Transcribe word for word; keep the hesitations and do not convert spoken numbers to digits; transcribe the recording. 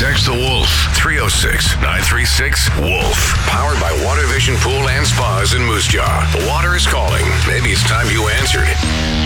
Text the Wolf, three oh six, nine three six, WOLF. Powered by Water Vision Pool and Spas in Moose Jaw. The water is calling. Maybe it's time you answered.